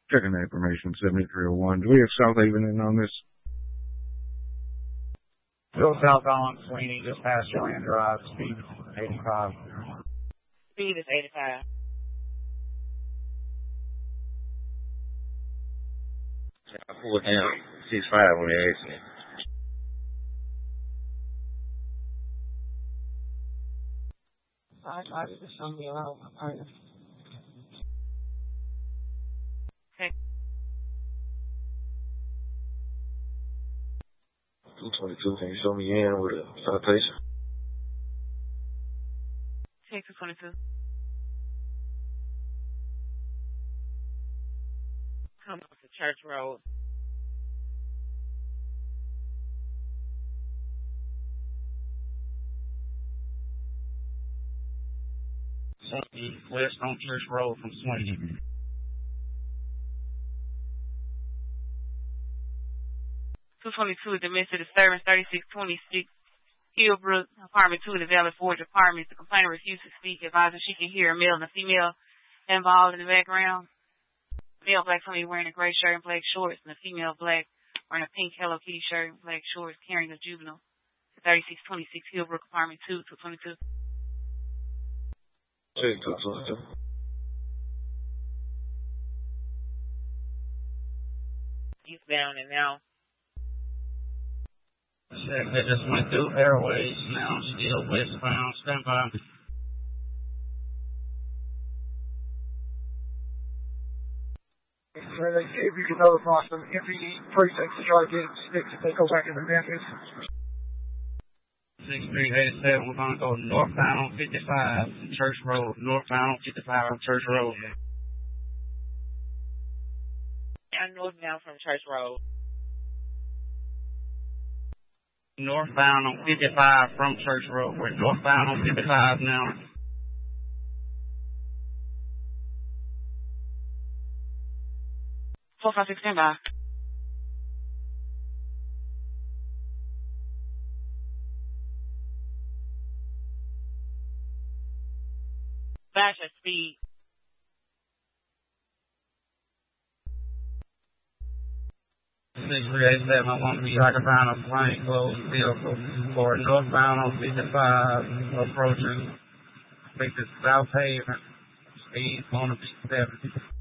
Checking the information, 7301. Do we have South Haven in on this? Go southbound, Sweeney, just past Joanne Drive, speed 85. Speed is 85. I pulled down 65 when they asked me. I did this on the around my partner. Okay. 222, can you show me in with a citation? Take 222. Come up to Church Road. West on Church Road from Sweeney. 222, domestic disturbance, 3626 Hillbrook, apartment 2 in the Valley Forge Apartments. The complainant refused to speak, advising she can hear a male and a female involved in the background. Male black family wearing a gray shirt and black shorts, and a female black wearing a pink Hello Kitty shirt and black shorts, carrying a juvenile. 3626 Hillbrook, apartment 2, 222. Check 222. Eastbound and now. Check that just went through Airways, now still westbound, stand by. If you can notify some MPD precincts to try to get sticks if they go back in the Memphis. 6387, we're going to go northbound on 55, Church Road, northbound on 55 on Church Road. I'm northbound from Church Road. Northbound on 55 from Church Road. We're northbound on 55 now. Four, five, six, stand by. Bash at speed. I want to be like find a plain clothes vehicle for northbound on 55 approaching, I think it's South Haven, speed 170.